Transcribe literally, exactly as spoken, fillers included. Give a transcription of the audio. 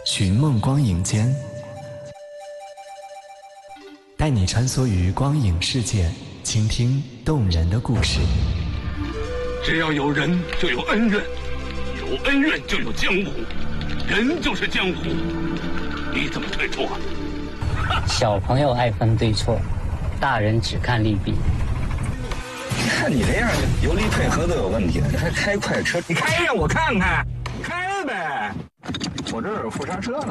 寻梦光影间，带你穿梭于光影世界，倾听动人的故事。 只要有人就有恩怨，有恩怨就有江湖，人就是江湖，你怎么退出啊？ 小朋友爱分对错，大人只看利弊。 看你这样，油离配合都有问题了，还开快车？你开让我看看，开呗！我这儿有副刹车呢。